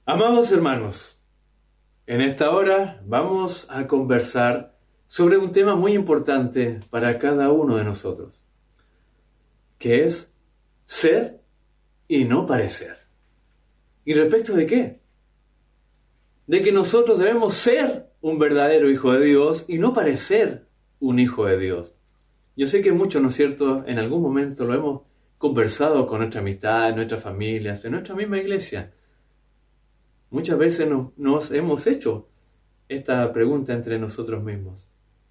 Amados hermanos, en esta hora vamos a conversar sobre un tema muy importante para cada uno de nosotros, que es ser y no parecer. ¿Y respecto de qué? De que nosotros debemos ser un verdadero hijo de Dios y no parecer un hijo de Dios. Yo sé que muchos, ¿no es cierto?, en algún momento lo hemos conversado con nuestra amistad, en nuestras familias, en nuestra misma iglesia. Muchas veces nos hemos hecho esta pregunta entre nosotros mismos.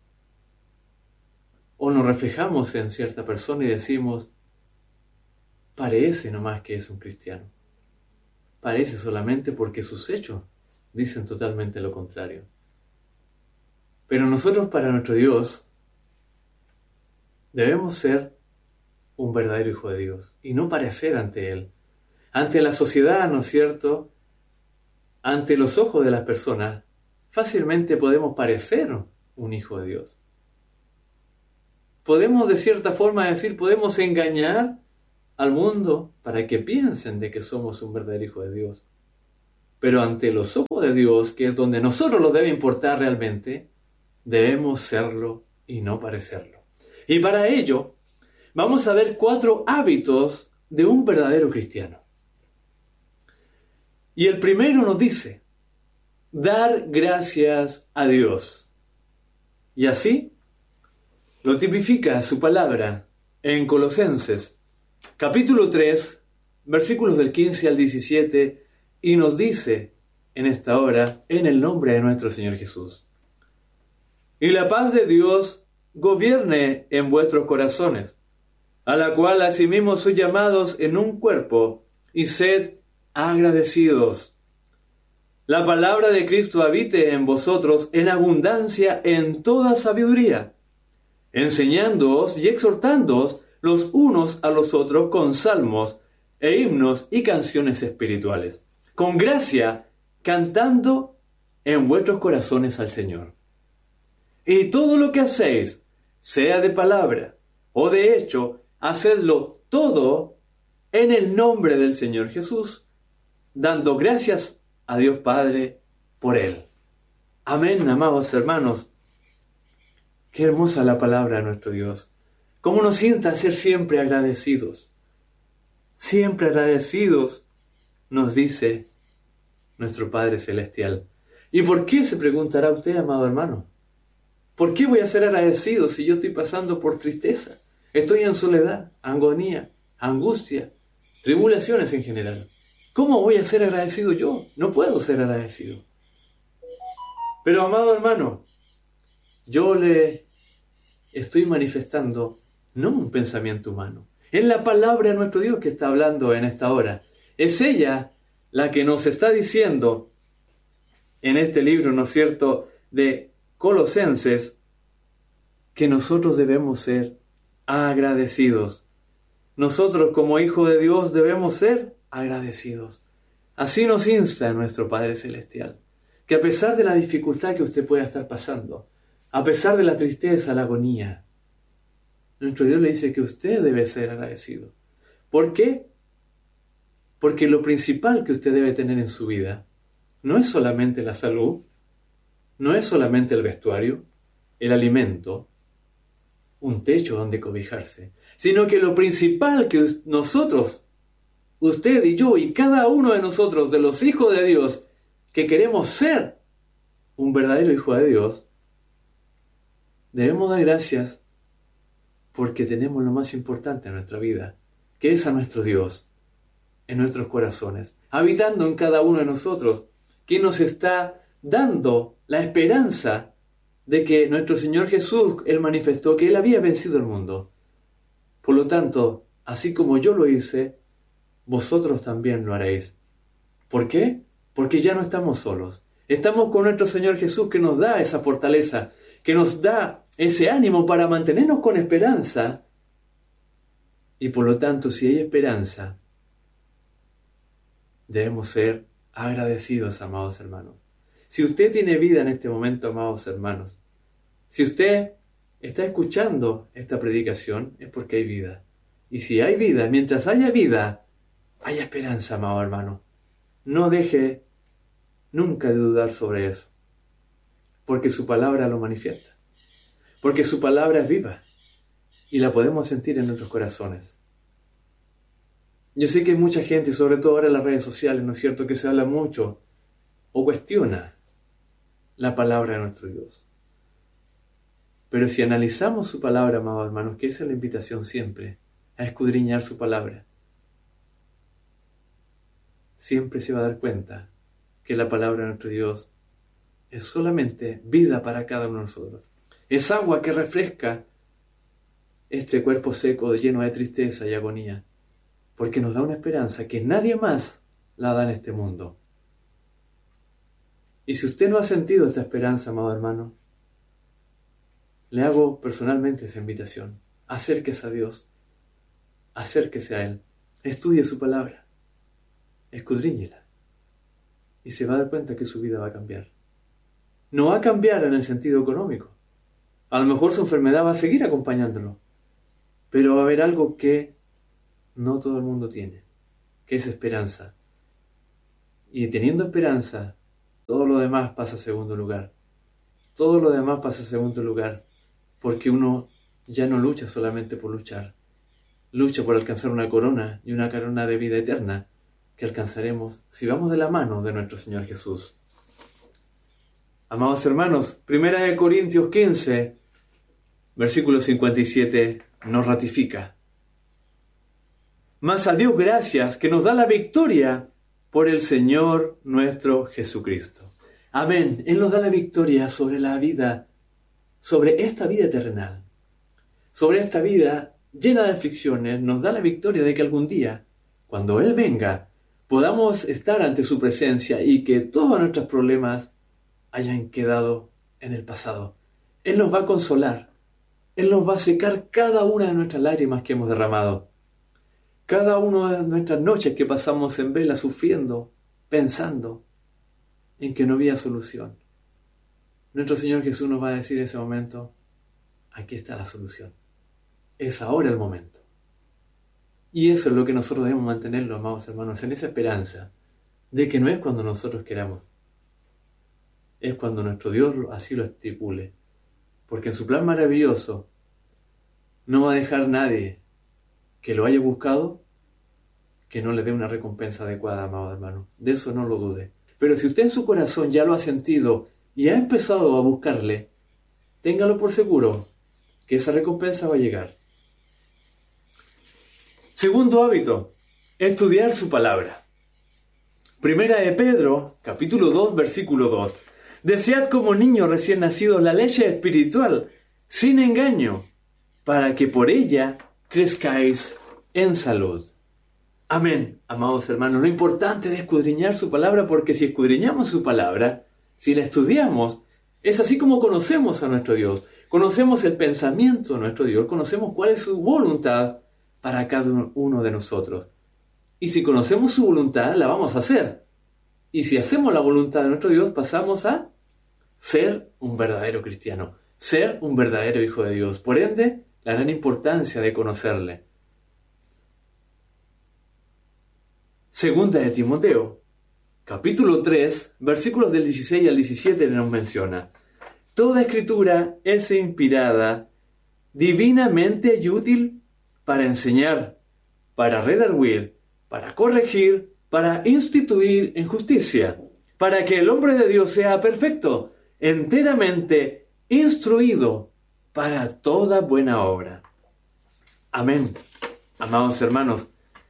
O nos reflejamos en cierta persona y decimos, parece nomás que es un cristiano. Parece solamente porque sus hechos dicen totalmente lo contrario. Pero nosotros, para nuestro Dios, debemos ser un verdadero hijo de Dios y no parecer ante Él. Ante la sociedad, ¿no es cierto?, ante los ojos de las personas, fácilmente podemos parecer un hijo de Dios. Podemos, de cierta forma decir, podemos engañar al mundo para que piensen de que somos un verdadero hijo de Dios. Pero ante los ojos de Dios, que es donde nosotros nos debe importar realmente, debemos serlo y no parecerlo. Y para ello, vamos a ver 4 hábitos de un verdadero cristiano. Y el primero nos dice, dar gracias a Dios. Y así lo tipifica su palabra en Colosenses, capítulo 3, versículos del 15 al 17, y nos dice en esta hora, en el nombre de nuestro Señor Jesús: y la paz de Dios gobierne en vuestros corazones, a la cual asimismo sois llamados en un cuerpo, y sed agradecidos. La palabra de Cristo habite en vosotros en abundancia en toda sabiduría, enseñándoos y exhortándoos los unos a los otros con salmos e himnos y canciones espirituales, con gracia cantando en vuestros corazones al Señor. Y todo lo que hacéis, sea de palabra o de hecho, hacedlo todo en el nombre del Señor Jesús, dando gracias a Dios Padre por Él. Amén, amados hermanos. Qué hermosa la palabra de nuestro Dios. Cómo nos insta a ser siempre agradecidos. Siempre agradecidos, nos dice nuestro Padre Celestial. ¿Y por qué, se preguntará usted, amado hermano? ¿Por qué voy a ser agradecido si yo estoy pasando por tristeza? Estoy en soledad, agonía, angustia, tribulaciones en general. ¿Cómo voy a ser agradecido yo? No puedo ser agradecido. Pero, amado hermano, yo le estoy manifestando no un pensamiento humano. Es la palabra de nuestro Dios que está hablando en esta hora. Es ella la que nos está diciendo en este libro, ¿no es cierto?, de Colosenses, que nosotros debemos ser agradecidos. Nosotros, como hijos de Dios, debemos ser agradecidos. Así nos insta nuestro Padre Celestial, que a pesar de la dificultad que usted pueda estar pasando, a pesar de la tristeza, la agonía, nuestro Dios le dice que usted debe ser agradecido. ¿Por qué? Porque lo principal que usted debe tener en su vida no es solamente la salud, no es solamente el vestuario, el alimento, un techo donde cobijarse, sino que lo principal que nosotros, usted y yo y cada uno de nosotros, de los hijos de Dios, que queremos ser un verdadero hijo de Dios, debemos dar gracias porque tenemos lo más importante en nuestra vida, que es a nuestro Dios, en nuestros corazones, habitando en cada uno de nosotros, que nos está dando la esperanza de que nuestro Señor Jesús, Él manifestó que Él había vencido el mundo. Por lo tanto, así como yo lo hice, vosotros también lo haréis. ¿Por qué? Porque ya no estamos solos. Estamos con nuestro Señor Jesús, que nos da esa fortaleza, que nos da ese ánimo para mantenernos con esperanza. Y por lo tanto, si hay esperanza, debemos ser agradecidos, amados hermanos. Si usted tiene vida en este momento, amados hermanos, si usted está escuchando esta predicación, es porque hay vida. Y si hay vida, mientras haya vida, hay esperanza, amado hermano. No deje nunca de dudar sobre eso, porque su palabra lo manifiesta, porque su palabra es viva y la podemos sentir en nuestros corazones. Yo sé que hay mucha gente, sobre todo ahora en las redes sociales, ¿no es cierto?, que se habla mucho o cuestiona la palabra de nuestro Dios. Pero si analizamos su palabra, amados hermanos, que esa es la invitación siempre, a escudriñar su palabra, siempre se va a dar cuenta que la palabra de nuestro Dios es solamente vida para cada uno de nosotros. Es agua que refresca este cuerpo seco lleno de tristeza y agonía, porque nos da una esperanza que nadie más la da en este mundo. Y si usted no ha sentido esta esperanza, amado hermano, le hago personalmente esa invitación. Acérquese a Dios, acérquese a Él, estudie su palabra, escudriñela, y se va a dar cuenta que su vida va a cambiar. No va a cambiar en el sentido económico. A lo mejor su enfermedad va a seguir acompañándolo, pero va a haber algo que no todo el mundo tiene, que es esperanza. Y teniendo esperanza, todo lo demás pasa a segundo lugar. Todo lo demás pasa a segundo lugar, porque uno ya no lucha solamente por luchar. Lucha por alcanzar una corona, y una corona de vida eterna, que alcanzaremos si vamos de la mano de nuestro Señor Jesús. Amados hermanos, 1 Corintios 15, versículo 57, nos ratifica. Mas a Dios gracias, que nos da la victoria por el Señor nuestro Jesucristo. Amén. Él nos da la victoria sobre la vida, sobre esta vida terrenal, sobre esta vida llena de aflicciones. Nos da la victoria de que algún día, cuando Él venga, podamos estar ante su presencia y que todos nuestros problemas hayan quedado en el pasado. Él nos va a consolar. Él nos va a secar cada una de nuestras lágrimas que hemos derramado. Cada una de nuestras noches que pasamos en vela sufriendo, pensando en que no había solución. Nuestro Señor Jesús nos va a decir en ese momento, aquí está la solución. Es ahora el momento. Y eso es lo que nosotros debemos mantenerlo, amados hermanos, en esa esperanza de que no es cuando nosotros queramos. Es cuando nuestro Dios así lo estipule. Porque en su plan maravilloso no va a dejar nadie que lo haya buscado que no le dé una recompensa adecuada, amado hermano. De eso no lo dude. Pero si usted en su corazón ya lo ha sentido y ha empezado a buscarle, téngalo por seguro que esa recompensa va a llegar. Segundo hábito, estudiar su palabra. Primera de Pedro, capítulo 2, versículo 2. Desead como niños recién nacidos la leche espiritual, sin engaño, para que por ella crezcáis en salud. Amén, amados hermanos. Lo importante es escudriñar su palabra, porque si escudriñamos su palabra, si la estudiamos, es así como conocemos a nuestro Dios. Conocemos el pensamiento de nuestro Dios, conocemos cuál es su voluntad para cada uno de nosotros. Y si conocemos su voluntad, la vamos a hacer. Y si hacemos la voluntad de nuestro Dios, pasamos a ser un verdadero cristiano, ser un verdadero hijo de Dios. Por ende, la gran importancia de conocerle. Segunda de Timoteo, capítulo 3, versículos del 16 al 17 nos menciona: toda escritura es inspirada divinamente y útil para enseñar, para redarguir, para corregir, para instituir en justicia, para que el hombre de Dios sea perfecto, enteramente instruido para toda buena obra. Amén. Amados hermanos,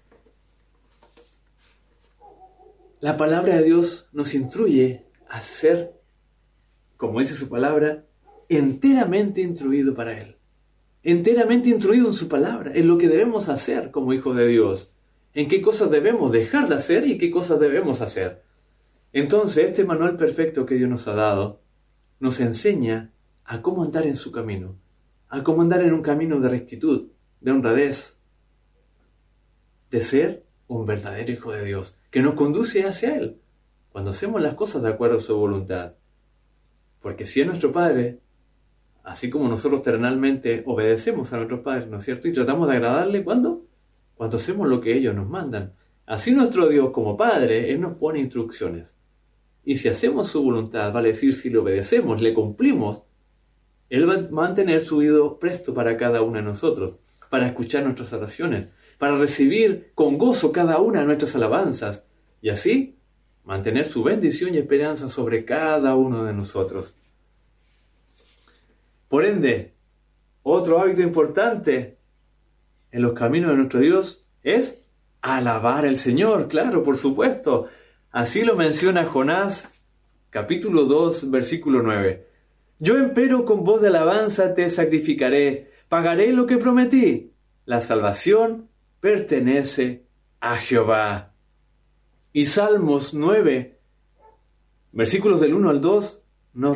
la palabra de Dios nos instruye a ser, como dice su palabra, enteramente instruido para Él. Enteramente instruido en su palabra, en lo que debemos hacer como hijos de Dios, en qué cosas debemos dejar de hacer y qué cosas debemos hacer. Entonces, este manual perfecto que Dios nos ha dado, nos enseña a cómo andar en su camino, a cómo andar en un camino de rectitud, de honradez, de ser un verdadero hijo de Dios, que nos conduce hacia Él, cuando hacemos las cosas de acuerdo a su voluntad. Porque si es nuestro Padre, así como nosotros terrenalmente obedecemos a nuestros padres, ¿no es cierto? Y tratamos de agradarle, ¿cuándo? Cuando hacemos lo que ellos nos mandan. Así nuestro Dios como Padre, Él nos pone instrucciones. Y si hacemos su voluntad, vale decir, si le obedecemos, le cumplimos, Él va a mantener su oído presto para cada uno de nosotros, para escuchar nuestras oraciones, para recibir con gozo cada una de nuestras alabanzas, y así mantener su bendición y esperanza sobre cada uno de nosotros. Por ende, otro hábito importante en los caminos de nuestro Dios es alabar al Señor, claro, por supuesto. Así lo menciona Jonás, capítulo 2, versículo 9. Yo empero con voz de alabanza te sacrificaré, pagaré lo que prometí. La salvación pertenece a Jehová. Y Salmos 9, versículos del 1 al 2, nos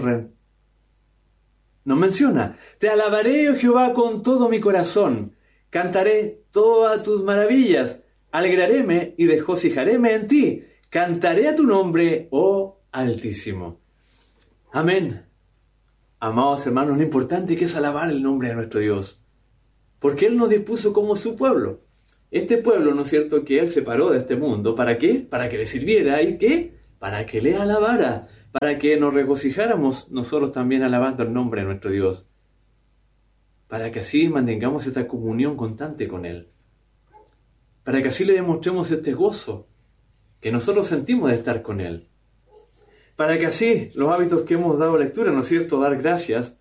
menciona: te alabaré, oh Jehová, con todo mi corazón, cantaré todas tus maravillas, alegraréme y regocijaréme en ti, cantaré a tu nombre, oh Altísimo. Amén. Amados hermanos, lo importante que es alabar el nombre de nuestro Dios, porque Él nos dispuso como su pueblo. Este pueblo, ¿no es cierto?, que Él separó de este mundo, ¿para qué? Para que le sirviera, ¿y qué? Para que le alabara, para que nos regocijáramos nosotros también alabando el nombre de nuestro Dios, para que así mantengamos esta comunión constante con Él, para que así le demostremos este gozo que nosotros sentimos de estar con Él, para que así los hábitos que hemos dado lectura, ¿no es cierto?, dar gracias,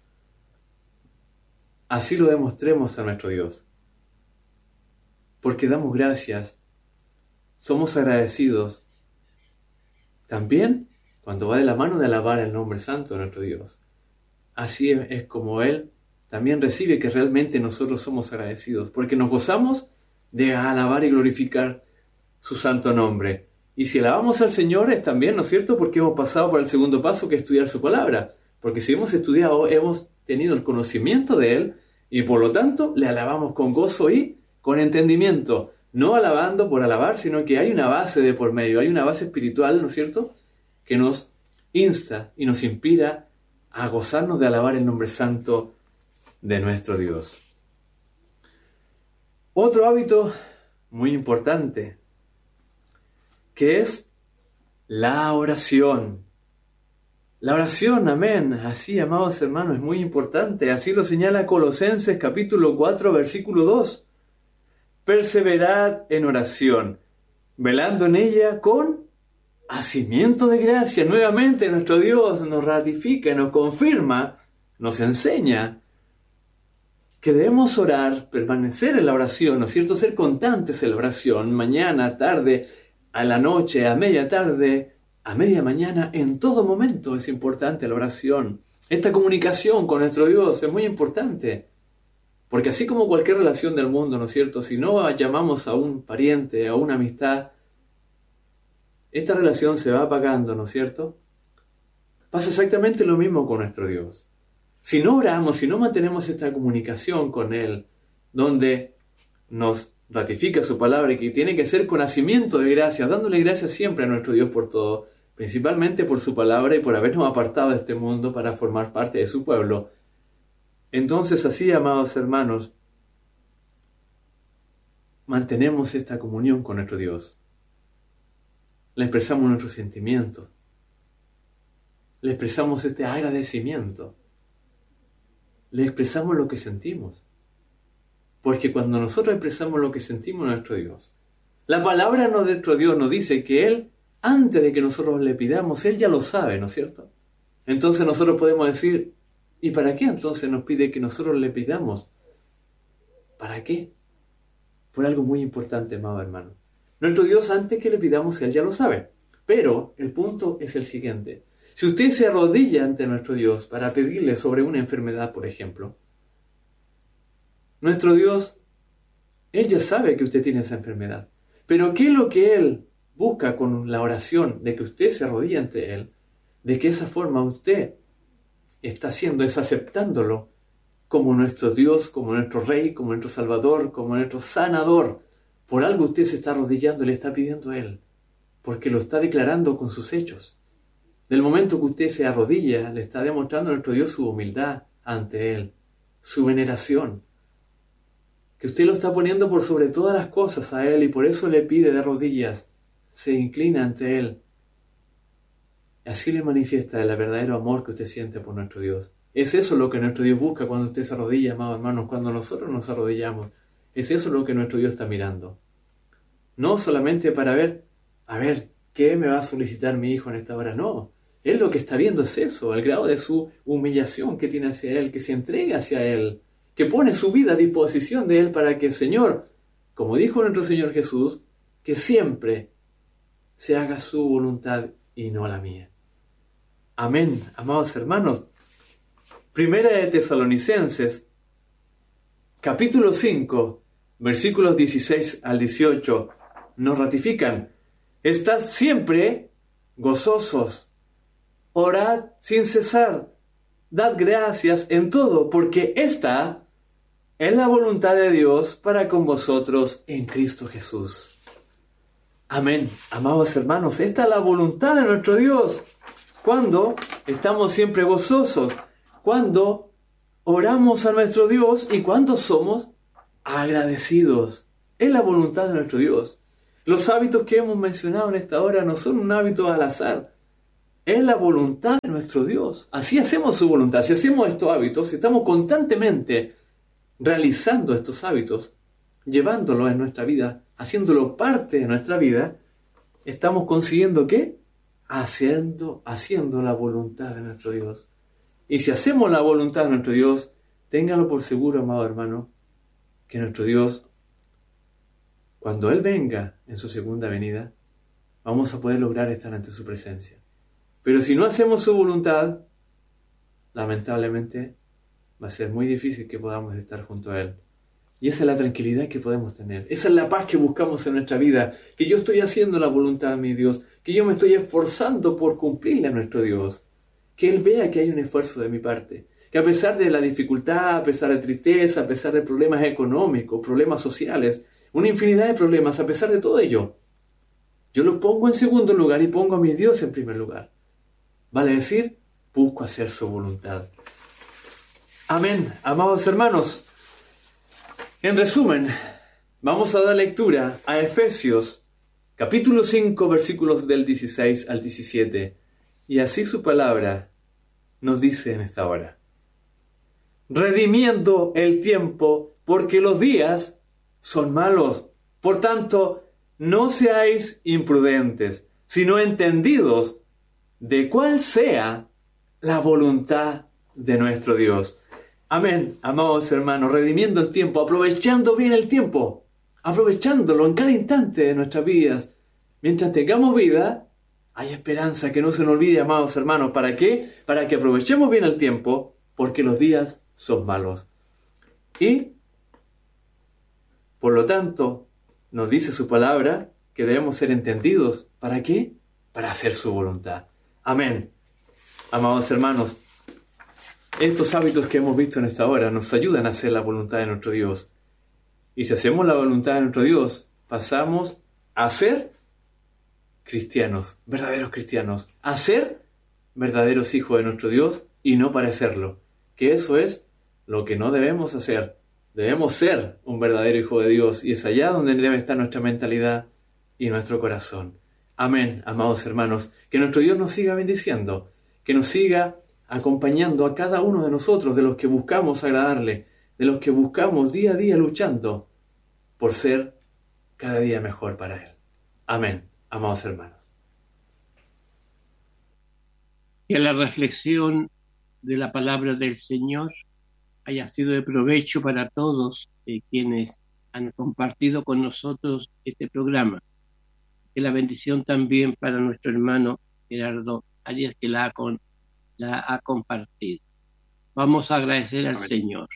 así lo demostremos a nuestro Dios. Porque damos gracias, somos agradecidos, también cuando va de la mano de alabar el nombre santo de nuestro Dios. Así es como Él también recibe que realmente nosotros somos agradecidos, porque nos gozamos de alabar y glorificar su santo nombre. Y si alabamos al Señor es también, ¿no es cierto?, porque hemos pasado por el segundo paso, que es estudiar su palabra. Porque si hemos estudiado, hemos tenido el conocimiento de Él, y por lo tanto le alabamos con gozo y con entendimiento. No alabando por alabar, sino que hay una base de por medio, hay una base espiritual, ¿no es cierto?, que nos insta y nos inspira a gozarnos de alabar el nombre santo de nuestro Dios. Otro hábito muy importante, que es la oración. La oración, amén. Así, amados hermanos, es muy importante. Así lo señala Colosenses capítulo 4, versículo 2. Perseverad en oración, velando en ella con hacimiento de gracia. Nuevamente nuestro Dios nos ratifica, nos confirma, nos enseña que debemos orar, permanecer en la oración, ¿no es cierto?, ser constantes en la oración, mañana, tarde, a la noche, a media tarde, a media mañana, en todo momento es importante la oración. Esta comunicación con nuestro Dios es muy importante, porque así como cualquier relación del mundo, ¿no es cierto?, si no llamamos a un pariente, a una amistad, esta relación se va apagando, ¿no es cierto? Pasa exactamente lo mismo con nuestro Dios. Si no oramos, si no mantenemos esta comunicación con Él, donde nos ratifica su palabra y que tiene que ser con hacimiento de gracias, dándole gracias siempre a nuestro Dios por todo, principalmente por su palabra y por habernos apartado de este mundo para formar parte de su pueblo. Entonces así, amados hermanos, mantenemos esta comunión con nuestro Dios. Le expresamos nuestros sentimientos. Le expresamos este agradecimiento. Le expresamos lo que sentimos. Porque cuando nosotros expresamos lo que sentimos a nuestro Dios, la palabra de nuestro Dios nos dice que Él, antes de que nosotros le pidamos, Él ya lo sabe, ¿no es cierto? Entonces nosotros podemos decir, ¿y para qué entonces nos pide que nosotros le pidamos? ¿Para qué? Por algo muy importante, amado hermano. Nuestro Dios, antes que le pidamos, Él ya lo sabe. Pero el punto es el siguiente. Si usted se arrodilla ante nuestro Dios para pedirle sobre una enfermedad, por ejemplo, nuestro Dios, Él ya sabe que usted tiene esa enfermedad. Pero ¿qué es lo que Él busca con la oración de que usted se arrodille ante Él? De que esa forma usted está haciendo, es aceptándolo como nuestro Dios, como nuestro Rey, como nuestro Salvador, como nuestro Sanador. Por algo usted se está arrodillando y le está pidiendo a Él, porque lo está declarando con sus hechos. Del momento que usted se arrodilla, le está demostrando a nuestro Dios su humildad ante Él, su veneración, que usted lo está poniendo por sobre todas las cosas a Él y por eso le pide de rodillas, se inclina ante Él. Así le manifiesta el verdadero amor que usted siente por nuestro Dios. Es eso lo que nuestro Dios busca cuando usted se arrodilla, amados hermanos, cuando nosotros nos arrodillamos. Es eso lo que nuestro Dios está mirando. No solamente para ver, a ver, ¿qué me va a solicitar mi hijo en esta hora? No. Él lo que está viendo es eso, el grado de su humillación que tiene hacia Él, que se entrega hacia Él, que pone su vida a disposición de Él para que el Señor, como dijo nuestro Señor Jesús, que siempre se haga su voluntad y no la mía. Amén, amados hermanos. Primera de Tesalonicenses, capítulo 5, versículos 16 al 18, nos ratifican: estad siempre gozosos, orad sin cesar, dad gracias en todo, porque esta es la voluntad de Dios para con vosotros en Cristo Jesús. Amén, amados hermanos, esta es la voluntad de nuestro Dios. Cuando estamos siempre gozosos, cuando oramos a nuestro Dios y cuando somos agradecidos. Es la voluntad de nuestro Dios. Los hábitos que hemos mencionado en esta hora no son un hábito al azar. Es la voluntad de nuestro Dios. Así hacemos su voluntad. Si hacemos estos hábitos, si estamos constantemente realizando estos hábitos, llevándolos en nuestra vida, haciéndolo parte de nuestra vida, estamos consiguiendo ¿qué? Haciendo la voluntad de nuestro Dios. Y si hacemos la voluntad de nuestro Dios, téngalo por seguro, amado hermano, que nuestro Dios, cuando Él venga en su segunda venida, vamos a poder lograr estar ante su presencia. Pero si no hacemos su voluntad, lamentablemente va a ser muy difícil que podamos estar junto a Él. Y esa es la tranquilidad que podemos tener. Esa es la paz que buscamos en nuestra vida. Que yo estoy haciendo la voluntad de mi Dios. Que yo me estoy esforzando por cumplirle a nuestro Dios. Que Él vea que hay un esfuerzo de mi parte. Que a pesar de la dificultad, a pesar de tristeza, a pesar de problemas económicos, problemas sociales, una infinidad de problemas, a pesar de todo ello, yo lo pongo en segundo lugar y pongo a mi Dios en primer lugar. Vale decir, busco hacer su voluntad. Amén, amados hermanos. En resumen, vamos a dar lectura a Efesios, capítulo 5, versículos del 16 al 17. Y así su palabra nos dice en esta hora: redimiendo el tiempo, porque los días son malos. Por tanto, no seáis imprudentes, sino entendidos de cuál sea la voluntad de nuestro Dios. Amén, amados hermanos, redimiendo el tiempo, aprovechando bien el tiempo, aprovechándolo en cada instante de nuestras vidas. Mientras tengamos vida, hay esperanza, que no se nos olvide, amados hermanos. ¿Para qué? Para que aprovechemos bien el tiempo, porque los días son malos. Y, por lo tanto, nos dice su palabra que debemos ser entendidos. ¿Para qué? Para hacer su voluntad. Amén. Amados hermanos, estos hábitos que hemos visto en esta hora nos ayudan a hacer la voluntad de nuestro Dios. Y si hacemos la voluntad de nuestro Dios, pasamos a ser cristianos, verdaderos cristianos, a ser verdaderos hijos de nuestro Dios y no parecerlo. Que eso es lo que no debemos hacer. Debemos ser un verdadero hijo de Dios, y es allá donde debe estar nuestra mentalidad y nuestro corazón. Amén, amados hermanos. Que nuestro Dios nos siga bendiciendo, que nos siga acompañando a cada uno de nosotros, de los que buscamos agradarle, de los que buscamos día a día luchando por ser cada día mejor para Él. Amén, amados hermanos. Que la reflexión de la palabra del Señor haya sido de provecho para todos quienes han compartido con nosotros este programa. Que la bendición también para nuestro hermano Gerardo Arias, que la ha compartido. Vamos a agradecer al Señor.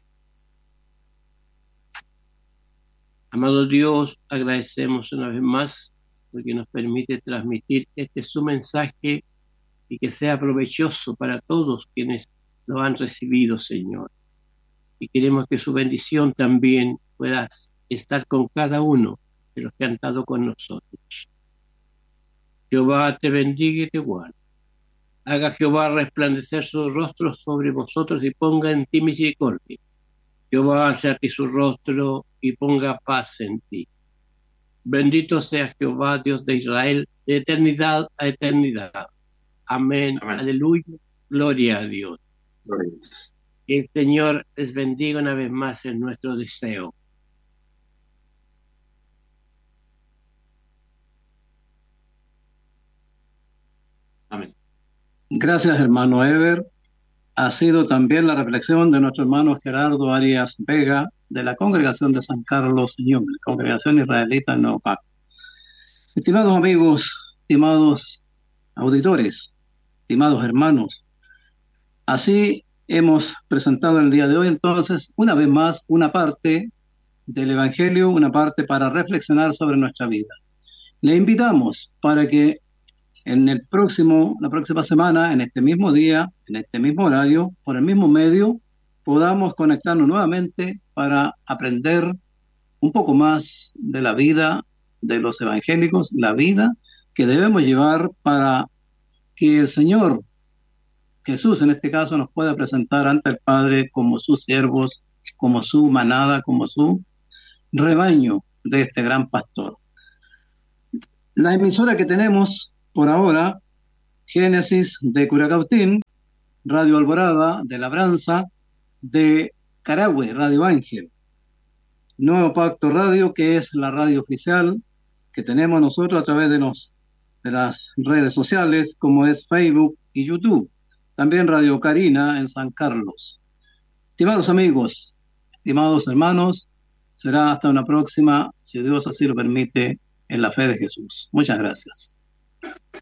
Amado Dios, agradecemos una vez más porque nos permite transmitir este su mensaje y que sea provechoso para todos quienes lo han recibido, Señor. Y queremos que su bendición también pueda estar con cada uno de los que han estado con nosotros. Jehová te bendiga y te guarde. Haga Jehová resplandecer su rostro sobre vosotros y ponga en ti misericordia. Jehová alce a ti su rostro y ponga paz en ti. Bendito sea Jehová, Dios de Israel, de eternidad a eternidad. Amén. Amén. Aleluya. Gloria a Dios. Gloria a Dios. Que el Señor les bendiga una vez más en nuestro deseo. Amén. Gracias, hermano Ever. Ha sido también la reflexión de nuestro hermano Gerardo Arias Vega, de la Congregación de San Carlos Ñuble, Congregación Israelita en Nuevo Pacto. Estimados amigos, estimados auditores, estimados hermanos, así hemos presentado el día de hoy entonces una vez más una parte del Evangelio, una parte para reflexionar sobre nuestra vida. Le invitamos para que la próxima semana, en este mismo día, en este mismo horario, por el mismo medio, podamos conectarnos nuevamente para aprender un poco más de la vida de los evangélicos, la vida que debemos llevar para que el Señor Jesús, en este caso, nos pueda presentar ante el Padre como sus siervos, como su manada, como su rebaño de este gran pastor. La emisora que tenemos por ahora, Génesis de Curacautín, Radio Alborada de Labranza, de Carahue, Radio Ángel, Nuevo Pacto Radio, que es la radio oficial que tenemos nosotros a través de las redes sociales, como es Facebook y YouTube. También Radio Carina en San Carlos. Estimados amigos, estimados hermanos, será hasta una próxima, si Dios así lo permite, en la fe de Jesús. Muchas gracias.